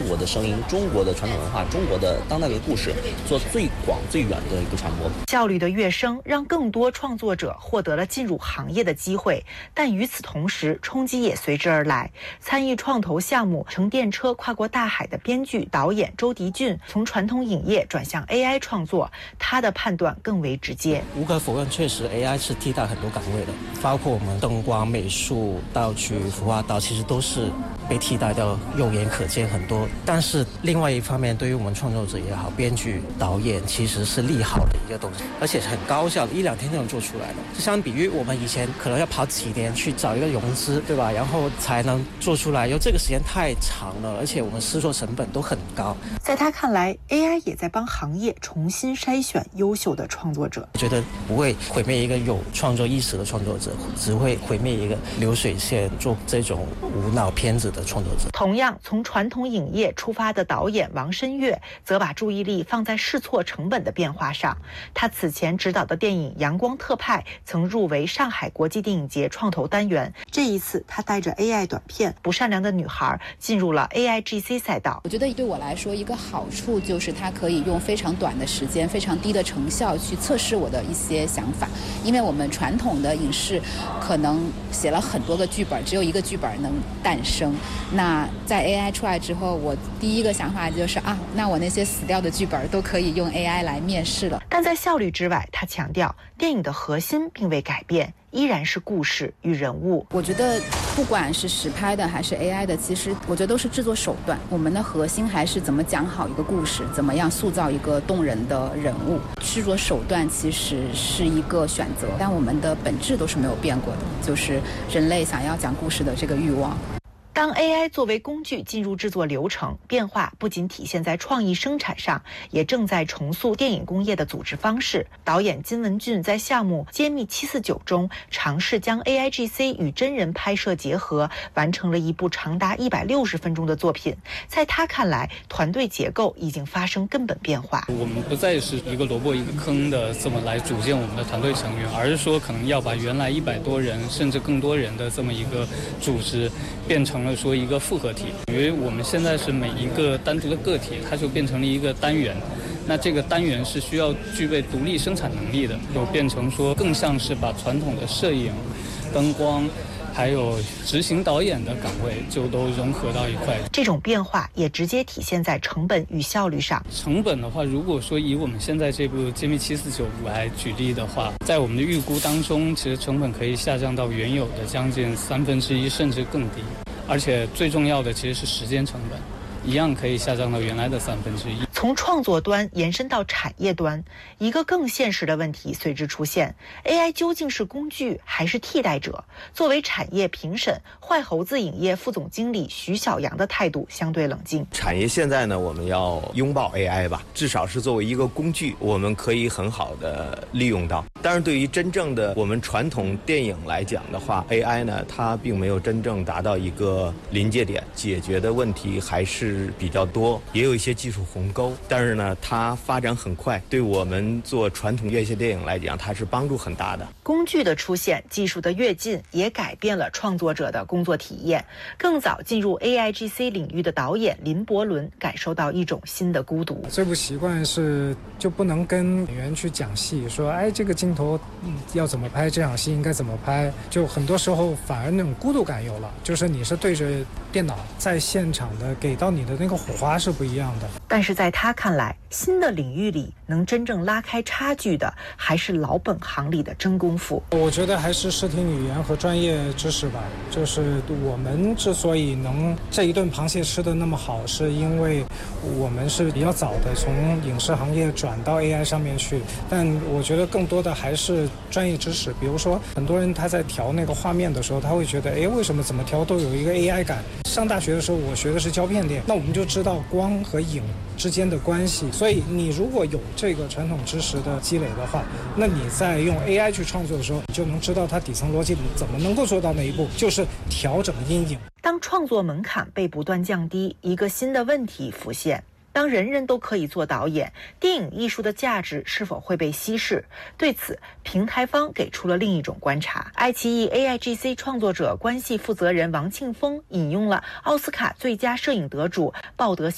国的声音、中国的传统文化、中国的当代的故事做最广最远的一个传播。 效率的跃升让更多创作者获得了进入行业的机会，但与此同时，冲击也随之而来。参与创投项目《乘电车跨过大海》的编剧导演周迪俊从传统影业转向 AI 创作，他的判断更为直接。 无可否认，确实 AI 是替代很多岗位的，包括我们灯光、美术、道具、服化道，其实都是被替代掉，肉眼可见很多。但是另外一方面，对于我们创作者也好，编剧、导演其实是利好的一个东西，而且很高效的，1-2天就能做出来了。就相比于我们以前可能要跑几年去找一个融资，对吧？然后才能做出来，因为这个时间太长了，而且我们试错成本都很高。 在他看来 ，AI 也在帮行业重新筛选优秀的创作者。 我觉得不会毁灭一个有创作意识的创作者，只会毁灭一个流水线做这种无脑片子的创作者。 同样从传统影业出发的导演王申月，则把注意力放在试错成本的变化上。他此前执导的电影《阳光特派》曾入围上海国际电影节创投单元，这一次他带着 AI 短片《不善良的女孩》进入了 AIGC 赛道。 我觉得对我来说一个好处就是它可以用非常短的时间、非常低的成效去测试我的一些想法。因为我们传统的影视可能写了很多个剧本，只有一个剧本能诞生。那在 AI 出来之后，我第一个想法就是那我那些死掉的剧本都可以用 AI 来面试了。 但在效率之外，他强调电影的核心并未改变，依然是故事与人物。 我觉得不管是实拍的还是 AI 的，其实我觉得都是制作手段，我们的核心还是怎么讲好一个故事，怎么样塑造一个动人的人物。制作手段其实是一个选择，但我们的本质都是没有变过的，就是人类想要讲故事的这个欲望。 当 AI 作为工具进入制作流程，变化不仅体现在创意生产上，也正在重塑电影工业的组织方式。导演金文俊在项目《揭秘749》中尝试将 AIGC 与真人拍摄结合，完成了一部长达160分钟的作品。在他看来，团队结构已经发生根本变化。 我们不再是一个萝卜一个坑的这么来组建我们的团队成员，而是说可能要把原来100多人甚至更多人的这么一个组织变成了说一个复合体。因为我们现在是每一个单独的个体，它就变成了一个单元，那这个单元是需要具备独立生产能力的，就变成说更像是把传统的摄影、灯光还有执行导演的岗位就都融合到一块。 这种变化也直接体现在成本与效率上。 成本的话，如果说以我们现在这部《揭秘749》来举例的话，在我们的预估当中，其实成本可以下降到原有的将近1/3甚至更低。而且最重要的其实是时间成本，一样可以下降到原来的1/3。 从创作端延伸到产业端，一个更现实的问题随之出现 ：AI 究竟是工具还是替代者？作为产业评审，坏猴子影业副总经理徐小阳的态度相对冷静。 产业现在呢，我们要拥抱 AI 吧，至少是作为一个工具，我们可以很好的利用到。当然，对于真正的我们传统电影来讲的话 ，AI 呢，它并没有真正达到一个临界点，解决的问题还是比较多，也有一些技术鸿沟。但是呢，它发展很快，对我们做传统院线电影来讲，它是帮助很大的。 工具的出现，技术的跃进，也改变了创作者的工作体验。更早进入 AIGC 领域的导演林伯伦感受到一种新的孤独。 最不习惯是就不能跟演员去讲戏，说这个镜头要怎么拍，这场戏应该怎么拍，就很多时候反而那种孤独感有了，就是你是对着电脑在现场的，给到你的那个火花是不一样的。 但是在他看来，新的领域里能真正拉开差距的，还是老本行里的真功夫。 我觉得还是视听语言和专业知识吧。就是我们之所以能这一顿螃蟹吃得那么好，是因为我们是比较早的从影视行业转到 AI 上面去。但我觉得更多的还是专业知识。比如说，很多人他在调那个画面的时候，他会觉得，为什么怎么调都有一个 AI 感。上大学的时候，我学的是胶片电，那我们就知道光和影之间的关系。所以你如果有这个传统知识的积累的话，那你在用 AI 去创作的时候，你就能知道它底层逻辑怎么能够做到那一步，就是调整阴影。 当创作门槛被不断降低，一个新的问题浮现。当人人都可以做导演，电影艺术的价值是否会被稀释？对此，平台方给出了另一种观察。爱奇艺 AIGC 创作者关系负责人王庆峰引用了奥斯卡最佳摄影得主鲍德